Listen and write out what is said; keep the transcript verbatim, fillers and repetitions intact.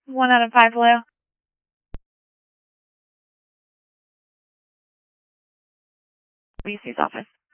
One out of five, Lou. B C's office.